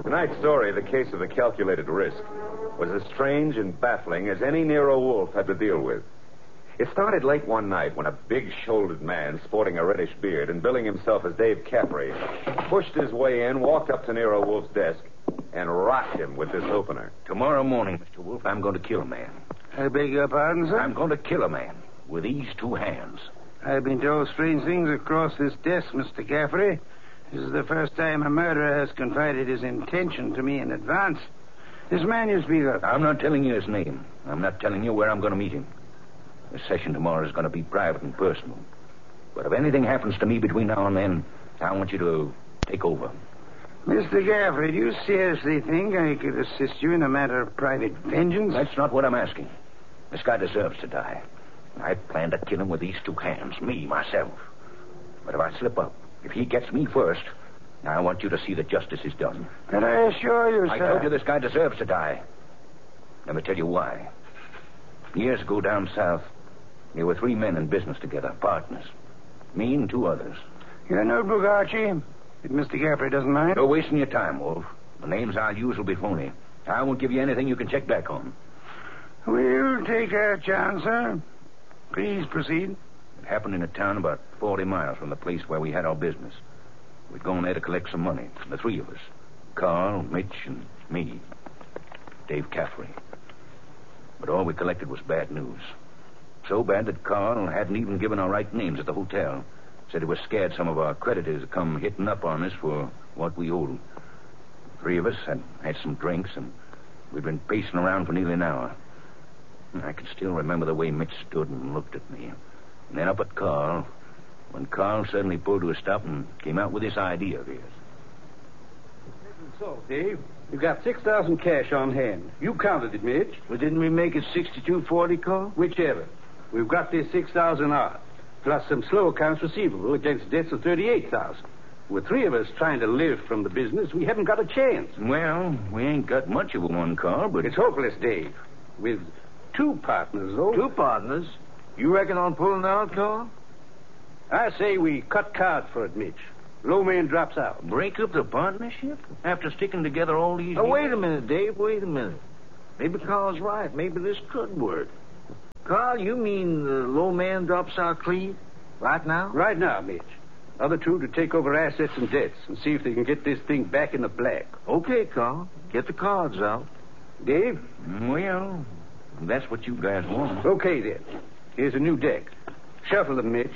Tonight's story, The Case of the Calculated Risk, was as strange and baffling as any Nero Wolfe had to deal with. It started late one night when a big-shouldered man, sporting a reddish beard and billing himself as Dave Caffrey, pushed his way in, walked up to Nero Wolfe's desk, and rocked him with this opener. Tomorrow morning, Mr. Wolfe, I'm going to kill a man. I beg your pardon, sir? I'm going to kill a man with these two hands. I've been told strange things across this desk, Mr. Caffrey. This is the first time a murderer has confided his intention to me in advance. This man you speak of. I'm not telling you his name. I'm not telling you where I'm going to meet him. The session tomorrow is going to be private and personal. But if anything happens to me between now and then, I want you to take over. Mr. Caffrey, do you seriously think I could assist you in a matter of private vengeance? That's not what I'm asking. This guy deserves to die. I plan to kill him with these two hands, me, myself. But if I slip up, if he gets me first, I want you to see that justice is done. But I assure you, sir... I told you this guy deserves to die. Let me tell you why. Years ago down south, there were 3 men in business together, partners. Me and 2 others. Your notebook, Archie? If Mr. Caffrey doesn't mind. You're wasting your time, Wolf. The names I'll use will be phony. I won't give you anything you can check back on. We'll take our chance, sir. Please proceed. It happened in a town about 40 miles from the place where we had our business. We'd gone there to collect some money, the 3 of us. Carl, Mitch, and me. Dave Caffrey. But all we collected was bad news. So bad that Carl hadn't even given our right names at the hotel. Said he was scared some of our creditors would come hitting up on us for what we owed. 3 of us had some drinks, and we'd been pacing around for nearly an hour. I can still remember the way Mitch stood and looked at me. And then up at Carl, when Carl suddenly pulled to a stop and came out with this idea of his. So, Dave, you've got 6,000 cash on hand. You counted it, Mitch. Well, didn't we make it 6240, Carl? Whichever. We've got this 6,000 odd, plus some slow accounts receivable against debts of 38,000. With 3 of us trying to live from the business, we haven't got a chance. Well, we ain't got much of a one, Carl, but... It's hopeless, Dave. With 2 partners, though. 2 partners? You reckon on pulling out, Carl? I say we cut cards for it, Mitch. Low man drops out. Break up the partnership? After sticking together all these years? Wait a minute, Dave. Wait a minute. Maybe Carl's right. Maybe this could work. Carl, you mean the low man drops out clean? Right now? Right now, Mitch. Other 2 to take over assets and debts and see if they can get this thing back in the black. Okay, Carl. Get the cards out. Dave? Well, that's what you guys want. Okay, then. Here's a new deck. Shuffle them, Mitch.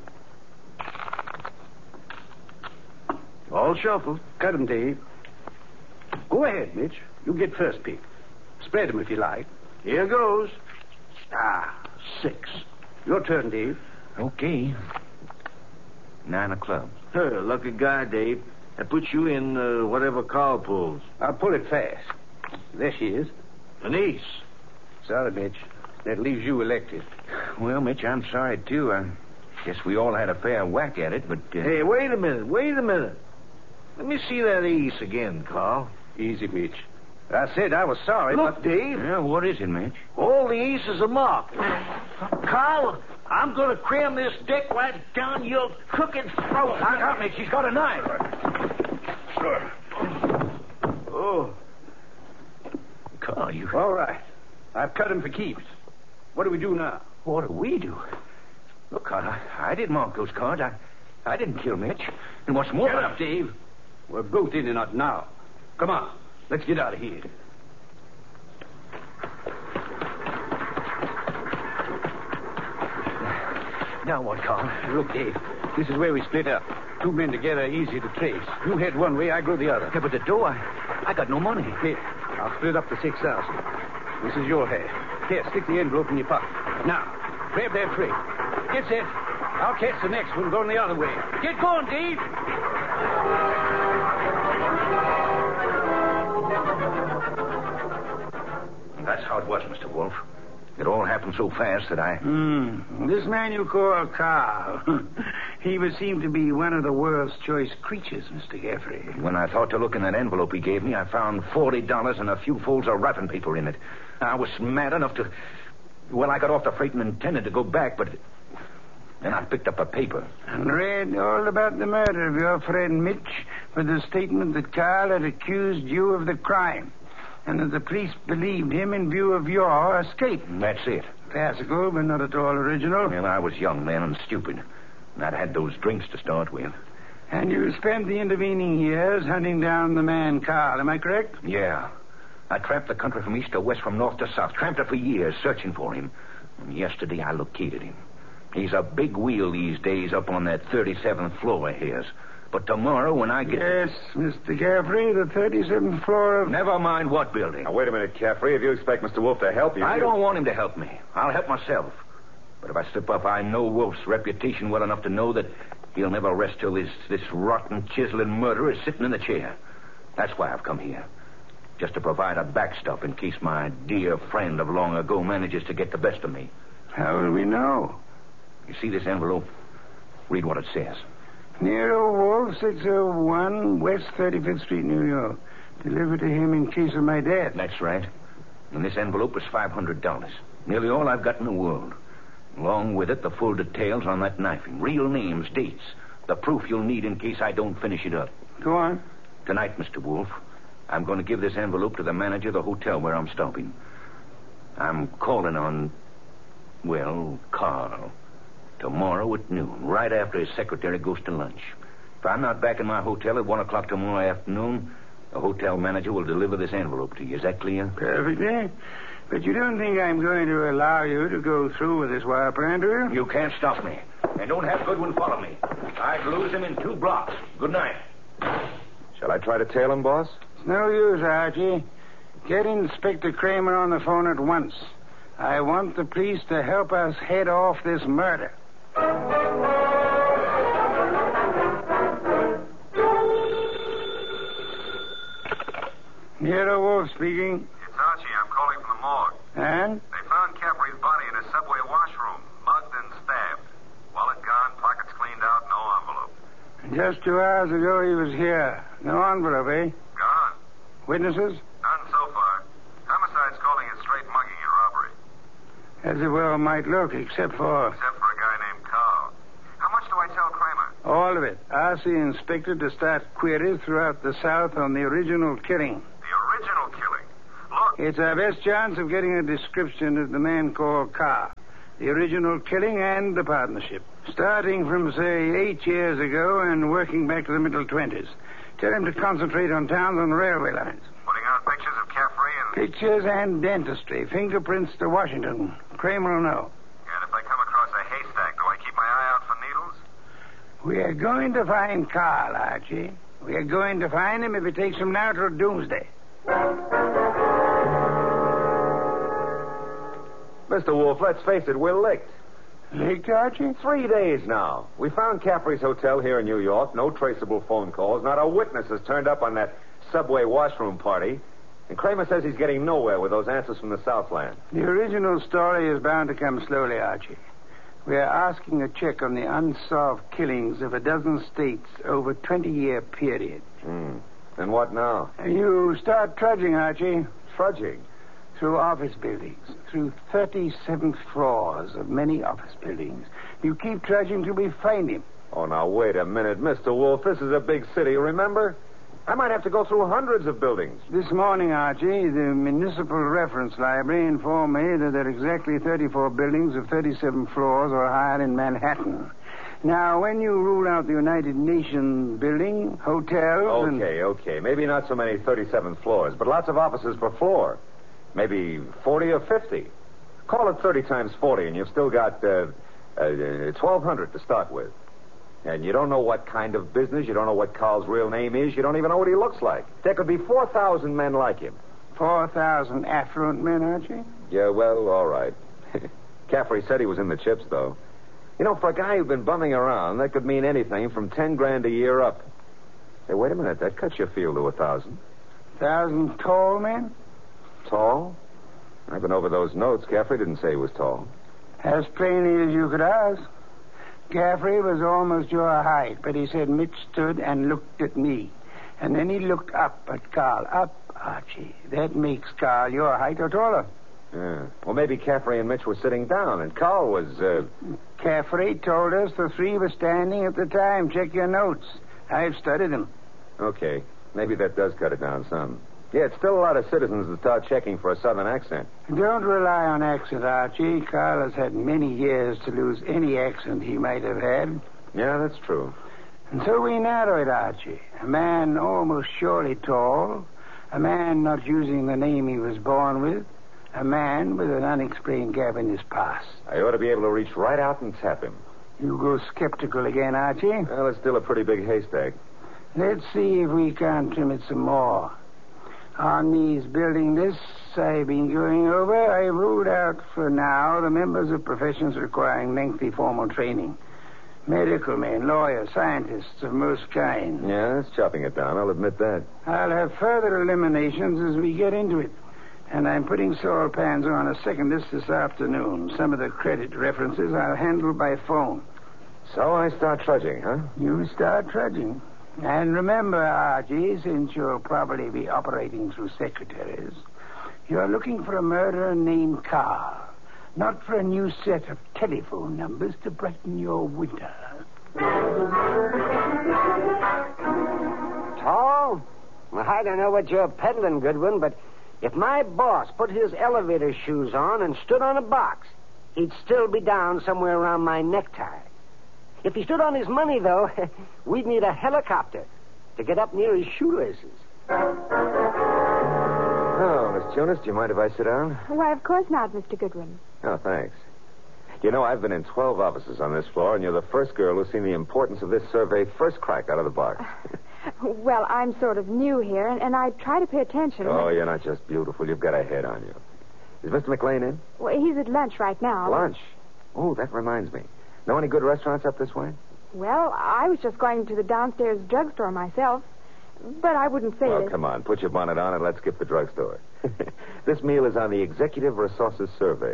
All shuffled. Cut them, Dave. Go ahead, Mitch. You get first pick. Spread them if you like. Here goes. 6. Your turn, Dave. Okay. 9 of clubs. Lucky guy, Dave. That puts you in whatever Carl pulls. I'll pull it fast. There she is. An ace. Sorry, Mitch. That leaves you elected. Well, Mitch, I'm sorry, too. I guess we all had a fair whack at it, but... Hey, wait a minute. Let me see that ace again, Carl. Easy, Mitch. I said I was sorry, Look, Dave. Yeah, what is it, Mitch? All the aces are marked. Carl, I'm going to cram this deck right down your crooked throat. Look out, Mitch. He's got a knife. Sure. Oh. Carl, you... All right. I've cut him for keeps. What do we do now? What do we do? Look, Carl, I didn't mark those cards. I didn't kill Mitch. And what's more... Get up, Dave. We're both in and out now. Come on. Let's get out of here. Now what, Carl? Look, Dave, this is where we split up. 2 men together, easy to trace. You head one way, I go the other. Yeah, but the dough, I got no money. Here, I'll split up the 6,000. This is your half. Here, stick the envelope in your pocket. Now, grab that tray. Get set. I'll catch the next one going the other way. Get going, Dave. That's how it was, Mr. Wolfe. It all happened so fast that I... This man you call Carl, he would seem to be one of the world's choice creatures, Mr. Caffrey. When I thought to look in that envelope he gave me, I found $40 and a few folds of wrapping paper in it. I was mad enough to... Well, I got off the freight and intended to go back, but Then I picked up a paper. And read all about the murder of your friend Mitch with the statement that Carl had accused you of the crime and that the police believed him in view of your escape. That's it. Classical, but not at all original. Well, I was young then and stupid. And I'd had those drinks to start with. And you spent the intervening years hunting down the man Carl, am I correct? Yeah. I tramped the country from east to west, from north to south. Tramped it for years, searching for him. And yesterday I located him. He's a big wheel these days up on that 37th floor of his. But tomorrow when I get... Yes, Mr. Caffrey, the 37th floor of... Never mind what building. Now, wait a minute, Caffrey. If you expect Mr. Wolf to help you... I don't want him to help me. I'll help myself. But if I slip up, I know Wolf's reputation well enough to know that he'll never rest till this rotten, chiseling murderer is sitting in the chair. That's why I've come here. Just to provide a backstop in case my dear friend of long ago manages to get the best of me. How will we know? You see this envelope? Read what it says. Nero Wolf, 601 West 35th Street, New York. Delivered to him in case of my death. That's right. And this envelope is $500. Nearly all I've got in the world. Along with it, the full details on that knifing. Real names, dates. The proof you'll need in case I don't finish it up. Go on. Tonight, Mr. Wolf, I'm going to give this envelope to the manager of the hotel where I'm stopping. I'm calling on, well, Carl. Tomorrow at noon, right after his secretary goes to lunch. If I'm not back in my hotel at 1 o'clock tomorrow afternoon, the hotel manager will deliver this envelope to you. Is that clear? Perfectly. But you don't think I'm going to allow you to go through with this wire plan, do you? You can't stop me. And don't have Goodwin follow me. I'd lose him in 2 blocks. Good night. Shall I try to tail him, boss? It's no use, Archie. Get Inspector Kramer on the phone at once. I want the police to help us head off this murder. Nero Wolf speaking. It's Archie. I'm calling from the morgue. And? They found Caffrey's body in a subway washroom, mugged and stabbed. Wallet gone, pockets cleaned out, no envelope. Just 2 hours ago he was here. No envelope, eh? Gone. Witnesses? None so far. Homicide's calling it straight mugging and robbery. As it well might look, except for a guy named Carl. How much do I tell Kramer? all of it. Ask the inspector to start queries throughout the South on the original killing. The original killing? Look. It's our best chance of getting a description of the man called Carr. The original killing and the partnership. Starting from, say, 8 years ago and working back to the middle 20s. Tell him to concentrate on towns and railway lines. Putting out pictures of Caffrey and... Pictures and dentistry. Fingerprints to Washington. Kramer will know. And if I come across a haystack, do I keep my eye out for needles? We are going to find Carl, Archie. We are going to find him if it takes him now till doomsday. Mr. Wolf, let's face it, we're licked. Licked, Archie? 3 days now. We found Caffrey's hotel here in New York. No traceable phone calls. Not a witness has turned up on that subway washroom party. And Kramer says he's getting nowhere with those answers from the Southland. The original story is bound to come slowly, Archie. We are asking a check on the unsolved killings of a dozen states over a 20-year period. And what now? You start trudging, Archie. Trudging? Through office buildings, through 37 floors of many office buildings. You keep trudging till we find him. Oh, now, wait a minute, Mr. Wolf. This is a big city, remember? I might have to go through hundreds of buildings. This morning, Archie, the Municipal Reference Library informed me that there are exactly 34 buildings of 37 floors or higher in Manhattan. Now, when you rule out the United Nations building, hotels... Okay. Maybe not so many 37 floors, but lots of offices per floor. Maybe 40 or 50. Call it 30 times 40, and you've still got 1,200 to start with. And you don't know what kind of business, you don't know what Carl's real name is, you don't even know what he looks like. There could be 4,000 men like him. 4,000 affluent men, Archie? Yeah, well, all right. Caffrey said he was in the chips, though. You know, for a guy who's been bumming around, that could mean anything from 10 grand a year up. Hey, wait a minute, that cuts your field to 1,000. 1,000 tall men? Tall? I've been over those notes. Caffrey didn't say he was tall. As plainly as you could ask. Caffrey was almost your height, but he said Mitch stood and looked at me. And then he looked up at Carl. Up, Archie. That makes Carl your height or taller. Yeah. Well, maybe Caffrey and Mitch were sitting down, and Carl was, Caffrey told us the three were standing at the time. Check your notes. I've studied them. Okay. Maybe that does cut it down some. Yeah, it's still a lot of citizens that start checking for a southern accent. Don't rely on accent, Archie. Carl has had many years to lose any accent he might have had. Yeah, that's true. And so we narrow it, Archie. A man almost surely tall. A man not using the name he was born with. A man with an unexplained gap in his past. I ought to be able to reach right out and tap him. You go skeptical again, Archie? Well, it's still a pretty big haystack. Let's see if we can't trim it some more. On these building lists I've been going over, I ruled out for now the members of professions requiring lengthy formal training. Medical men, lawyers, scientists of most kinds. Yeah, that's chopping it down. I'll admit that. I'll have further eliminations as we get into it. And I'm putting Saul Pans on a second list this afternoon. Some of the credit references I'll handle by phone. So I start trudging, huh? You start trudging. And remember, Archie, since you'll probably be operating through secretaries, you're looking for a murderer named Carl, not for a new set of telephone numbers to brighten your winter. Tall? Well, I don't know what you're peddling, Goodwin, but if my boss put his elevator shoes on and stood on a box, he'd still be down somewhere around my necktie. If he stood on his money, though, we'd need a helicopter to get up near his shoelaces. Oh, Miss Jonas, do you mind if I sit down? Why, of course not, Mr. Goodwin. Oh, thanks. You know, I've been in 12 offices on this floor, and you're the first girl who's seen the importance of this survey first crack out of the box. Well, I'm sort of new here, and I try to pay attention. Oh, you're not just beautiful. You've got a head on you. Is Mr. McLean in? Well, he's at lunch right now. Lunch? Oh, that reminds me. Know any good restaurants up this way? Well, I was just going to the downstairs drugstore myself, but I wouldn't say Well, that... come on. Put your bonnet on and let's skip the drugstore. This meal is on the Executive Resources Survey.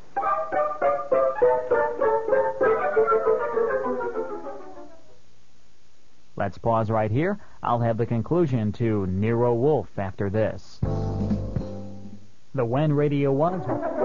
Let's pause right here. I'll have the conclusion to Nero Wolfe after this. The When Radio 1...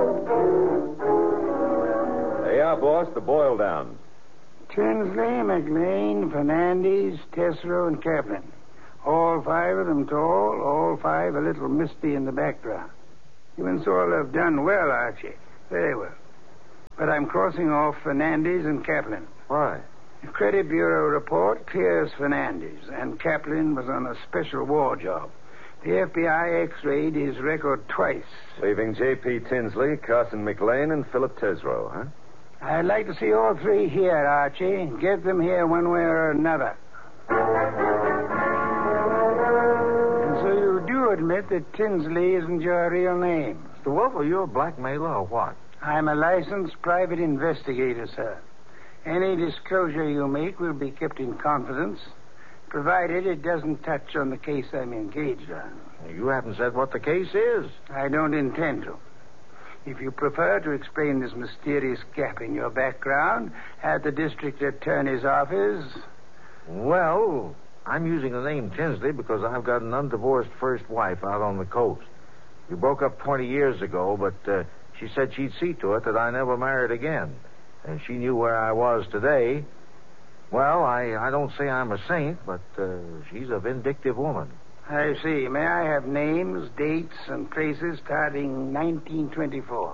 There you are, boss. The boil down. Tinsley, McLean, Fernandez, Tesreau, and Kaplan. All five of them tall, all five a little misty in the background. You and Saul have done well, Archie. Very well. But I'm crossing off Fernandez and Kaplan. Why? The Credit Bureau report clears Fernandez, and Kaplan was on a special war job. The FBI X-rayed his record twice. Leaving J.P. Tinsley, Carson McLean, and Philip Tesreau, huh? I'd like to see all three here, Archie. Get them here one way or another. And so you do admit that Tinsley isn't your real name? Mr. Wolfe, are you a blackmailer or what? I'm a licensed private investigator, sir. Any disclosure you make will be kept in confidence, provided it doesn't touch on the case I'm engaged on. You haven't said what the case is. I don't intend to. If you prefer to explain this mysterious gap in your background at the district attorney's office... Well, I'm using the name Tinsley because I've got an undivorced first wife out on the coast. We broke up 20 years ago, but she said she'd see to it that I never married again. And she knew where I was today. Well, I don't say I'm a saint, but she's a vindictive woman. I see. May I have names, dates, and places starting 1924?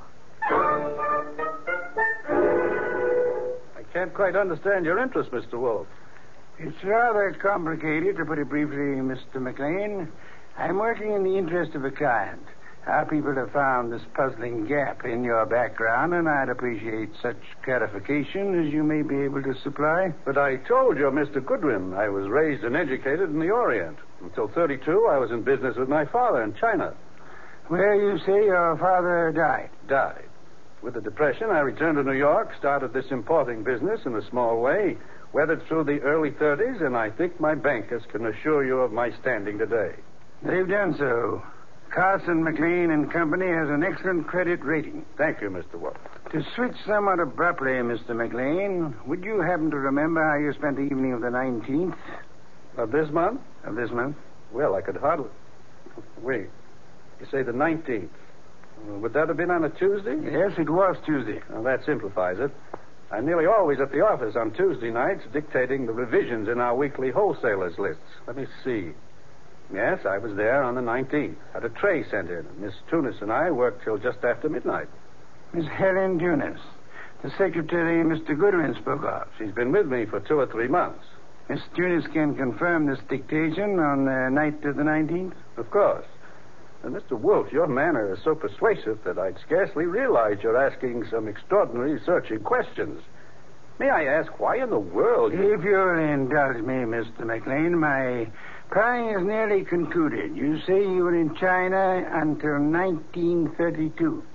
I can't quite understand your interest, Mr. Wolfe. It's rather complicated, to put it briefly, Mr. McLean. I'm working in the interest of a client. Our people have found this puzzling gap in your background, and I'd appreciate such clarification as you may be able to supply. But I told you, Mr. Goodwin, I was raised and educated in the Orient. Until 32, I was in business with my father in China. Where you say your father died? Died. With the Depression, I returned to New York, started this importing business in a small way, weathered through the early 30s, and I think my bankers can assure you of my standing today. They've done so. Carson, McLean and Company has an excellent credit rating. Thank you, Mr. Wolfe. To switch somewhat abruptly, Mr. McLean, would you happen to remember how you spent the evening of the 19th? Of this month? Of this month? Well, I could hardly... Wait. You say the 19th. Would that have been on a Tuesday? Yes, it was Tuesday. Well, that simplifies it. I'm nearly always at the office on Tuesday nights dictating the revisions in our weekly wholesalers' lists. Let me see. Yes, I was there on the 19th. Had a tray sent in. Miss Tunis and I worked till just after midnight. Miss Helen Tunis, the secretary Mr. Goodwin spoke of. She's been with me for 2 or 3 months. Miss Tunis can confirm this dictation on the night of the 19th? Of course. And Mr. Wolf, your manner is so persuasive that I'd scarcely realize you're asking some extraordinary searching questions. May I ask why in the world you... If you'll indulge me, Mr. McLean, my prying is nearly concluded. You say you were in China until 1932.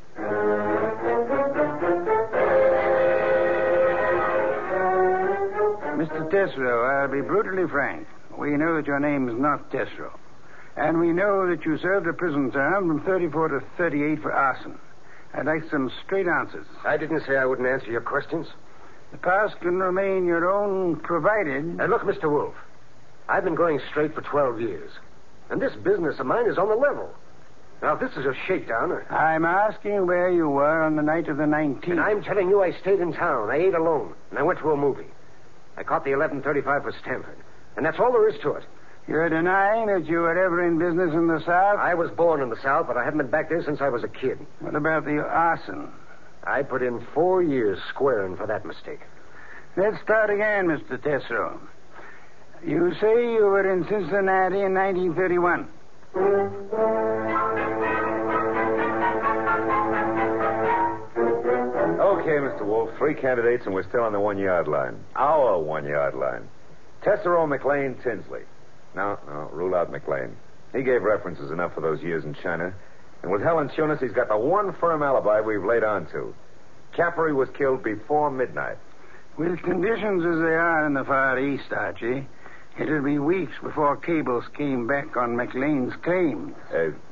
Mr. Tesreau, I'll be brutally frank. We know that your name is not Tesreau. And we know that you served a prison term from 34 to 38 for arson. I'd like some straight answers. I didn't say I wouldn't answer your questions. The past can remain your own, provided... And look, Mr. Wolf, I've been going straight for 12 years. And this business of mine is on the level. Now, if this is a shakedown... I'm asking where you were on the night of the 19th. And I'm telling you I stayed in town. I ate alone. And I went to a movie. I caught the 11:35 for Stanford. And that's all there is to it. You're denying that you were ever in business in the South? I was born in the South, but I haven't been back there since I was a kid. What about the arson? I put in 4 years squaring for that mistake. Let's start again, Mr. Tesreau. You say you were in Cincinnati in 1931. Okay, Mr. Wolf, 3 candidates, and we're still on the 1-yard line. Our 1-yard line. Tesreau, McLean, Tinsley. No, rule out McLean. He gave references enough for those years in China. And with Helen Tunis, he's got the one firm alibi we've laid on to. Caffrey was killed before midnight. With conditions as they are in the Far East, Archie, it'll be weeks before cables came back on McLean's claims.